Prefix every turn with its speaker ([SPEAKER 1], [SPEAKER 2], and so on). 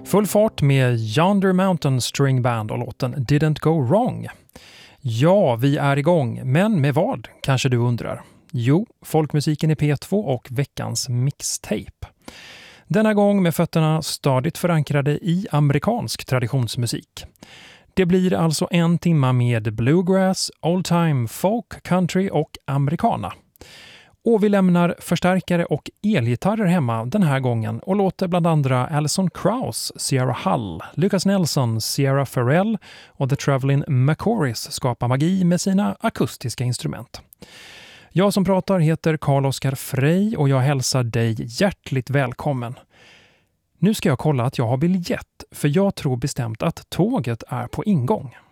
[SPEAKER 1] Full fart med Yonder Mountain String Band och låten Didn't Go Wrong. Ja, vi är igång, men med vad, kanske du undrar? Jo, folkmusiken i P2 och veckans mixtape. Denna gång med fötterna stadigt förankrade i amerikansk traditionsmusik. Det blir alltså en timma med bluegrass, old time, folk, country och americana. Och vi lämnar förstärkare och elgitarrer hemma den här gången och låter bland andra Alison Krauss, Sierra Hull, Lucas Nelson, Sierra Farrell och The Traveling McCourys skapa magi med sina akustiska instrument. Jag som pratar heter Carl-Oskar Frey och jag hälsar dig hjärtligt välkommen. Nu ska jag kolla att jag har biljett, för jag tror bestämt att tåget är på ingång.